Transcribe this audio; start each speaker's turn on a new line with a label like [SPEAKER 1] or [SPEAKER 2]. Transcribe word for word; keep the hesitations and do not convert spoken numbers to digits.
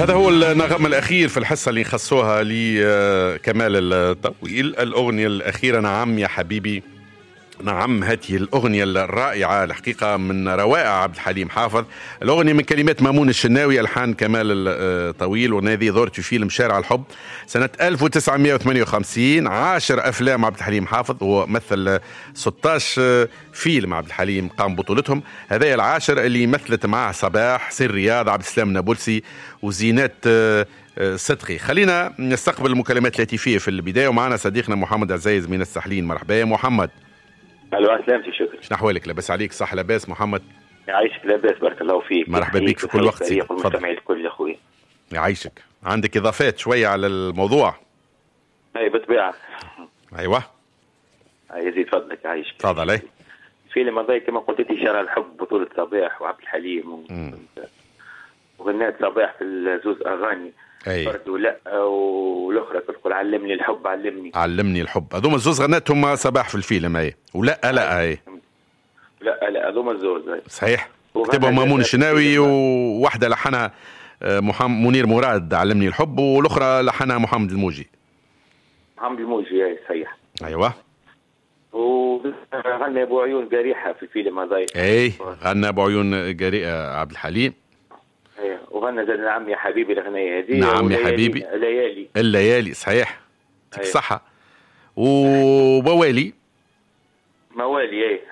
[SPEAKER 1] هذا هو النغم الأخير في الحصة اللي نخصوها لكمال الطويل. الأغنية الأخيرة نعم يا حبيبي. نعم، هذه الأغنية الرائعة الحقيقة من روائع عبد الحليم حافظ. الأغنية من كلمات مامون الشناوي، ألحان كمال الطويل، ونادي ظهرت في فيلم شارع الحب سنة ألف وتسعمائة وثمانية وخمسين. عاشر أفلام عبد الحليم حافظ، هو مثل ستة عشر فيلم عبد الحليم قام بطولتهم. هذا العاشر اللي مثلت معه صباح، سر رياض، عبد السلام النابلسي، وزينات صدقي. خلينا نستقبل المكالمات الهاتفية في البداية، ومعنا صديقنا محمد عزيز من السحلين. مرحبا يا محمد.
[SPEAKER 2] الو سلامتي، شكرا.
[SPEAKER 1] شنو احوالك؟ لاباس عليك؟ صح لاباس محمد؟
[SPEAKER 2] يعيشك لاباس، بارك الله فيك.
[SPEAKER 1] مرحبا بك في كل وقت.
[SPEAKER 2] المستمعين الكل يا اخوي.
[SPEAKER 1] يعيشك. عندك اضافات شويه على الموضوع؟
[SPEAKER 2] اي بالطبيعه.
[SPEAKER 1] ايوه
[SPEAKER 2] يزيد فضلك. يعيشك.
[SPEAKER 1] تفضل. اي
[SPEAKER 2] فيلم هذا كما قلت انت شارع الحب، بطوله صباح وعبد الحليم و... وغنات صباح في الزوز اغاني.
[SPEAKER 1] اي
[SPEAKER 2] برد ولا والاخرى تقول علمني الحب علمني
[SPEAKER 1] علمني الحب. هذوما الزوز غناتهم صباح في الفيلم. اي ولا لا اي
[SPEAKER 2] لا لا هذوما الزوز.
[SPEAKER 1] صحيح. كتبوا مامون الشناوي، وواحده لحنها محمد منير مراد علمني الحب، والاخرى لحنها محمد الموجي.
[SPEAKER 2] محمد الموجي اي صحيح.
[SPEAKER 1] ايوه.
[SPEAKER 2] وغنى ابو عيون قريحه في الفيلم هذا.
[SPEAKER 1] اي غنى ابو عيون قريحه عبد الحليم.
[SPEAKER 2] ايه وغنى زاد نعم يا حبيبي الاغنيه هذه.
[SPEAKER 1] نعم يا حبيبي.
[SPEAKER 2] الليالي
[SPEAKER 1] الليالي صحيح. يعطيك الصحه. وموالي
[SPEAKER 2] موالي. ايه